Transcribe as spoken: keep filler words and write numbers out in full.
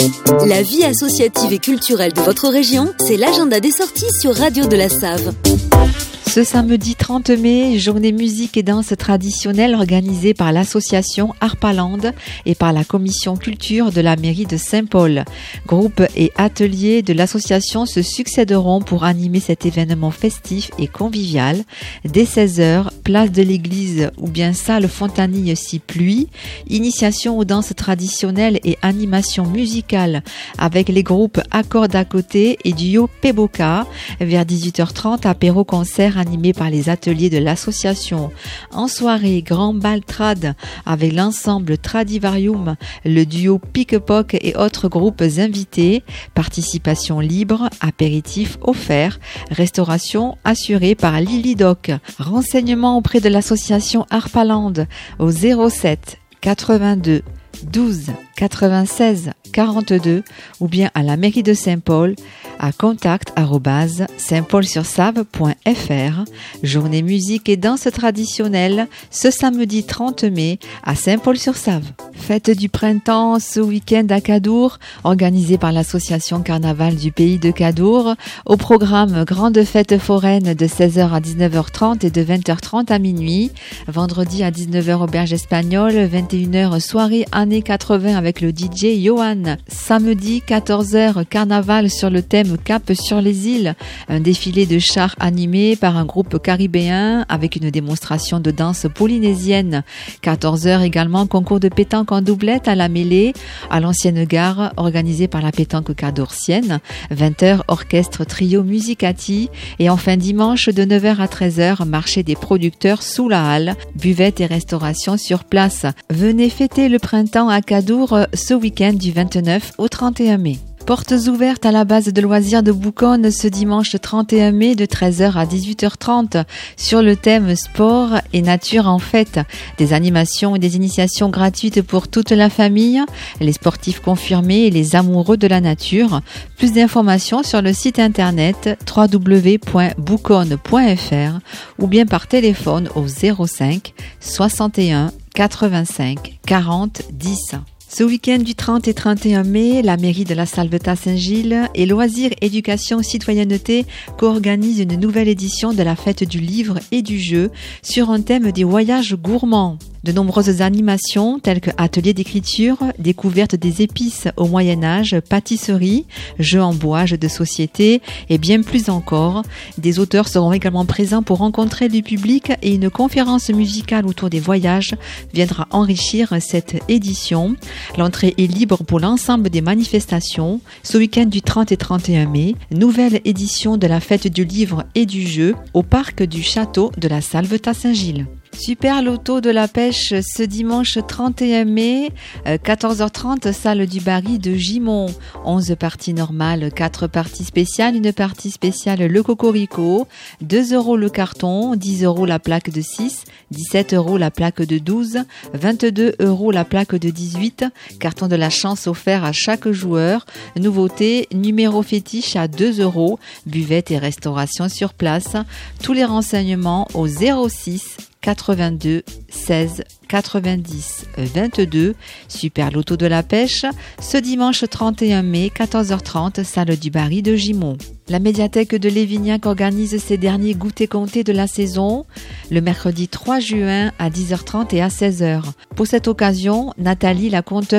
La vie associative et culturelle de votre région, c'est l'agenda des sorties sur Radio de la Save. Ce samedi trente mai, journée musique et danse traditionnelle organisée par l'association Harpaland et par la commission culture de la mairie de Saint-Paul. Groupes et ateliers de l'association se succéderont pour animer cet événement festif et convivial. Dès seize heures, place de l'église ou bien salle Fontanille si pluie, initiation aux danses traditionnelles et animation musicale avec les groupes Accord d'à côté et duo Peboka. Vers dix-huit heures trente, apéro concert animé par les ateliers de l'association. En soirée, grand bal trad avec l'ensemble Tradivarium, le duo Pique-Poc et autres groupes invités. Participation libre, apéritif offert, restauration assurée par Lily Doc. Renseignements auprès de l'association Harpaland au zéro sept quatre-vingt-deux douze quatre-vingt-seize quarante-deux ou bien à la mairie de Saint-Paul à contact arobase saint paul sur save point f r. Journée musique et danse traditionnelle ce samedi trente mai à Saint-Paul-sur-Save. Fête du printemps ce week-end à Cadour, organisée par l'association Carnaval du pays de Cadour. Au programme, grande fête foraine de seize heures à dix-neuf heures trente et de vingt heures trente à minuit. Vendredi à dix-neuf heures auberge espagnole, vingt et une heures soirée années quatre-vingts avec le D J Johan. Samedi quatorze heures, carnaval sur le thème Cap sur les îles. Un défilé de chars animé par un groupe caribéen avec une démonstration de danse polynésienne. quatorze heures également, concours de pétanque en doublette à la mêlée à l'ancienne gare organisée par la pétanque cadourcienne. vingt heures, orchestre trio musicati. Et enfin dimanche de neuf heures à treize heures, marché des producteurs sous la halle, buvette et restauration sur place. Venez fêter le printemps à Cadour ce week-end du vingt-neuf au trente et un mai. Portes ouvertes à la base de loisirs de Bouconne ce dimanche trente et un mai de treize heures à dix-huit heures trente sur le thème sport et nature en fête. Des animations et des initiations gratuites pour toute la famille, les sportifs confirmés et les amoureux de la nature. Plus d'informations sur le site internet w w w point bouconne point f r ou bien par téléphone au zéro cinq soixante et un quatre-vingt-cinq quarante dix. Ce week-end du trente et trente et un mai, la mairie de la Salvetat-Saint-Gilles et Loisirs, Éducation, Citoyenneté co-organisent une nouvelle édition de la fête du livre et du jeu sur un thème des voyages gourmands. De nombreuses animations telles que ateliers d'écriture, découverte des épices au Moyen-Âge, pâtisserie, jeux en bois, jeux de société et bien plus encore. Des auteurs seront également présents pour rencontrer le public et une conférence musicale autour des voyages viendra enrichir cette édition. L'entrée est libre pour l'ensemble des manifestations. Ce week-end du trente et trente et un mai, nouvelle édition de la fête du livre et du jeu au parc du château de la Salvetat-Saint-Gilles. Super loto de la pêche ce dimanche trente et un mai, quatorze heures trente, salle du Barry de Gimont. onze parties normales, quatre parties spéciales, une partie spéciale le cocorico, deux euros le carton, dix euros la plaque de six, dix-sept euros la plaque de douze, vingt-deux euros la plaque de dix-huit, carton de la chance offert à chaque joueur, nouveauté, numéro fétiche à deux euros, buvette et restauration sur place. Tous les renseignements au zéro six quatre-vingt-deux seize quatre-vingt-dix vingt-deux. Super loto de la pêche ce dimanche trente et un mai, quatorze heures trente, salle du Barry de Gimont. La médiathèque de Lévignac organise ses derniers goûters comptés de la saison le mercredi trois juin à dix heures trente et à seize heures. Pour cette occasion, Nathalie, la conteuse